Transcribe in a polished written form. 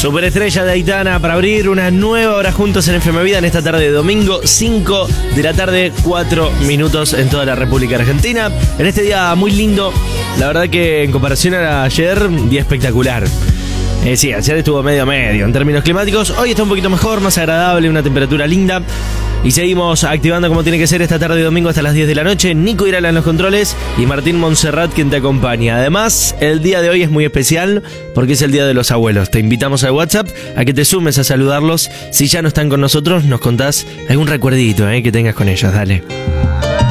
Superestrella de Aitana para abrir una nueva hora juntos en FM Vida en esta tarde de domingo, 5 de la tarde, 4 minutos en toda la República Argentina. En este día muy lindo, la verdad que en comparación a ayer, día espectacular. Sí, ayer estuvo medio en términos climáticos. Hoy está un poquito mejor, más agradable, una temperatura linda. Y seguimos activando como tiene que ser esta tarde de domingo hasta las 10 de la noche. Nico Irala en los controles y Martín Montserrat quien te acompaña. Además, el día de hoy es muy especial porque es el Día de los Abuelos. Te invitamos al WhatsApp a que te sumes a saludarlos. Si ya no están con nosotros, nos contás algún recuerdito que tengas con ellos. Dale.